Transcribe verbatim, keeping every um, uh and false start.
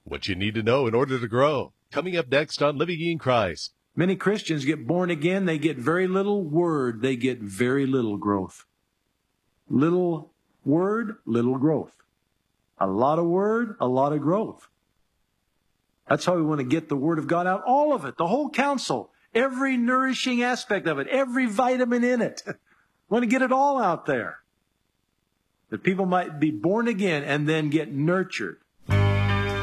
What you need to know in order to grow. Coming up next on Living in Christ. Many Christians get born again. They get very little word. They get very little growth. Little word, little growth. A lot of word, a lot of growth. That's how we want to get the Word of God out. All of it, the whole counsel, every nourishing aspect of it, every vitamin in it. We want to get it all out there. That people might be born again and then get nurtured